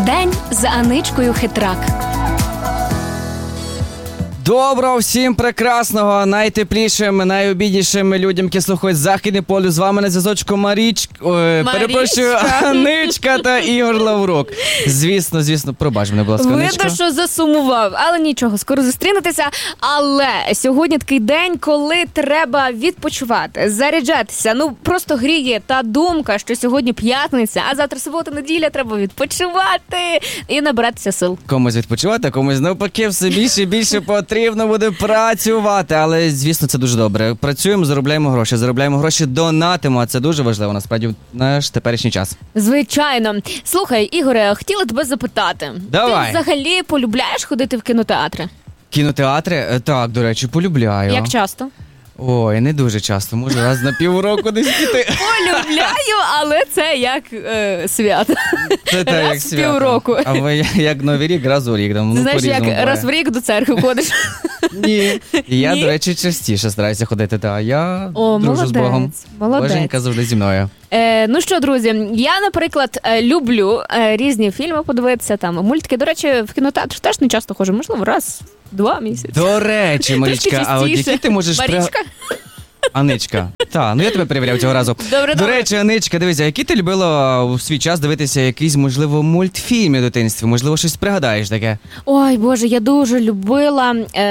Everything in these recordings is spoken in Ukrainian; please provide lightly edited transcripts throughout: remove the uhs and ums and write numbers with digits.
День з Аничкою Хитрак. Доброго всім прекрасного, найтеплішим, найобіднішим людям, які слухають Західний полюс. З вами на зв'язочку перепрошую, Аничка та Ігор Лаврук. Звісно, пробач мене, будь ласка, Аничка. Видно, що засумував, але нічого, скоро зустрінетеся. Але сьогодні такий день, коли треба відпочивати, заряджатися. Просто гріє та думка, що сьогодні п'ятниця, а завтра субота-неділя, треба відпочивати і набиратися сил. Комусь відпочивати, а комусь навпаки все більше і більше потрібно буде працювати, але, звісно, це дуже добре. Працюємо, заробляємо гроші, донатимо, а це дуже важливо, насправді, в наш теперішній час. Звичайно. Слухай, Ігоре, хотіла тебе запитати. Давай. Ти взагалі полюбляєш ходити в кінотеатри? Кінотеатри? Так, до речі, полюбляю. Як часто? Ой, не дуже часто, може раз на півроку десь піти. Полюбляю, але це як свято. Це так, як свято. Раз в півроку. А ви як Новий рік, раз у рік. Ти знаєш, як буває. Раз в рік до церкви ходиш? Ні. Я, до речі, частіше стараюся ходити, та я дружу з Богом. Молодець. Боженька завжди зі мною. Ну що, друзі, я, наприклад, люблю різні фільми подивитися, там, мультики. До речі, в кінотеатр теж не часто ходжу, можливо, раз в 2 місяці. До речі, Марічка, а от які ти можеш... Марічка? Аничка. Так, я тебе перевіряв цього разу. Добре. До речі, Аничка, дивися, які ти любила у свій час дивитися якийсь, можливо, мультфільм у дитинстві? Можливо, щось пригадаєш таке? Ой, Боже, я дуже любила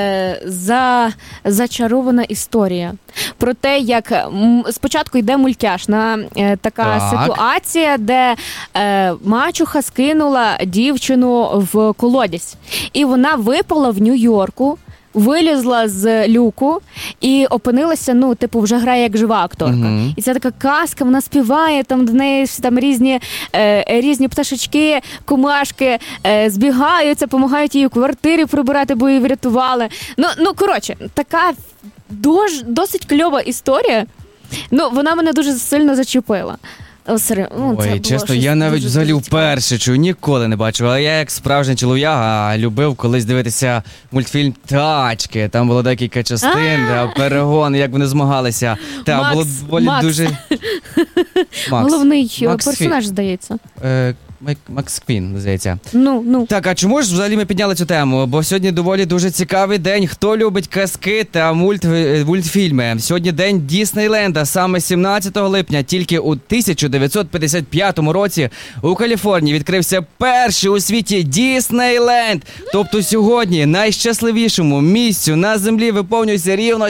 «Зачарована історія». Про те, як спочатку йде мультяшна така ситуація, де мачуха скинула дівчину в колодязь. І вона випала в Нью-Йорку, вилізла з люку і опинилася, вже грає як жива акторка. Mm-hmm. І це така казка, вона співає, там до неї там різні пташечки, комашки збігаються, допомагають їй у квартирі прибирати, бо її врятували. Коротше, така досить кльова історія. Вона мене дуже сильно зачепила. Ой, чесно, я навіть взагалі вперше чую, ніколи не бачив, але я як справжній чолов'яга любив колись дивитися мультфільм «Тачки», там було декілька частин, перегони, як вони змагалися. Було доволі дуже... Головний персонаж, здається. Макс Квін, здається. Ну. Так, а чому ж взагалі ми підняли цю тему? Бо сьогодні доволі дуже цікавий день. Хто любить казки та мультфільми? Сьогодні день Діснейленда. Саме 17 липня, тільки у 1955 році у Каліфорнії відкрився перший у світі Діснейленд. Тобто сьогодні найщасливішому місцю на землі виповнюється рівно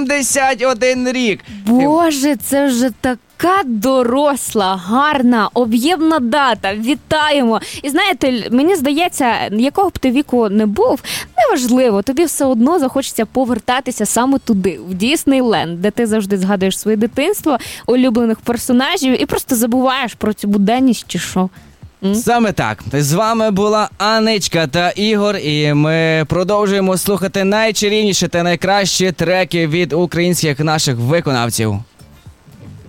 71 рік. Боже, це вже так. Така доросла, гарна, об'ємна дата. Вітаємо! І знаєте, мені здається, якого б ти віку не був, неважливо, тобі все одно захочеться повертатися саме туди, в Діснейленд, де ти завжди згадуєш своє дитинство, улюблених персонажів і просто забуваєш про цю буденність чи що. Саме так. З вами була Аничка та Ігор, і ми продовжуємо слухати найчарівніші та найкращі треки від українських наших виконавців.